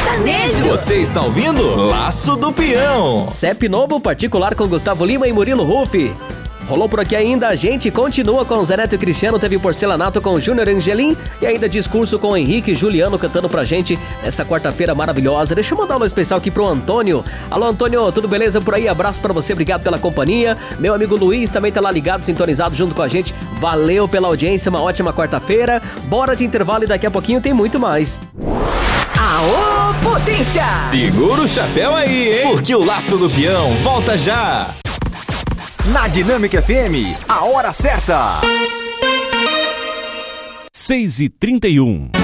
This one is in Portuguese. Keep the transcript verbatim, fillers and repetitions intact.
sertanejo. Você está ouvindo Laço do Peão. C E P novo particular com Gustavo Lima e Murilo Ruff. Rolou por aqui ainda, a gente continua com Zé Neto e Cristiano, teve porcelanato com Júnior Angelim e ainda discurso com Henrique e Juliano cantando pra gente nessa quarta-feira maravilhosa. Deixa eu mandar um alô especial aqui pro Antônio. Alô, Antônio, tudo beleza por aí? Abraço pra você, obrigado pela companhia. Meu amigo Luiz também tá lá ligado, sintonizado junto com a gente. Valeu pela audiência, uma ótima quarta-feira. Bora de intervalo e daqui a pouquinho tem muito mais. Aô, potência! Segura o chapéu aí, hein? Porque o Laço do Peão volta já. Na Dinâmica F M, a hora certa. seis e trinta e um.